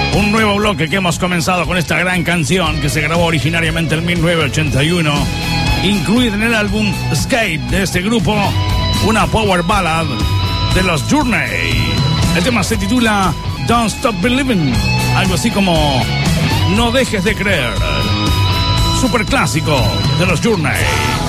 Un nuevo bloque que hemos comenzado con esta gran canción que se grabó originariamente en 1981, incluida en el álbum Escape de este grupo, una power ballad de los Journey. El tema se titula Don't Stop Believing, algo así como No dejes de creer. Super clásico de los Journey.